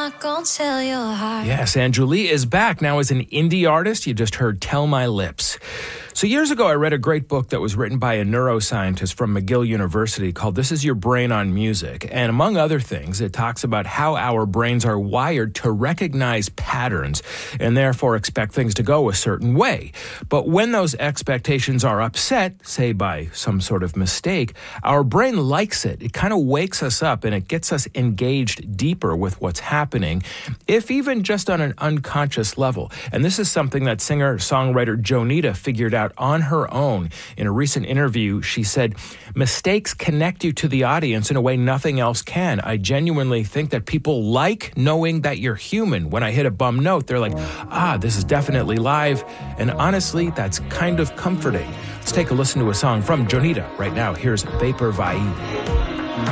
not gonna tell your heart. Yes, and Julie is back now as an indie artist. You just heard Tell My Lips. So years ago, I read a great book that was written by a neuroscientist from McGill University called This Is Your Brain on Music. And among other things, it talks about how our brains are wired to recognize patterns and therefore expect things to go a certain way. But when those expectations are upset, say by some sort of mistake, our brain likes it. It kind of wakes us up and it gets us engaged deeper with what's happening, if even just on an unconscious level. And this is something that singer-songwriter Jonita figured out on her own. In a recent interview, she said, "Mistakes connect you to the audience in a way nothing else can. I genuinely think that people like knowing that you're human. When I hit a bum note, they're like, this is definitely live." And honestly, that's kind of comforting. Let's take a listen to a song from Jonita right now. Here's Vapor Vai.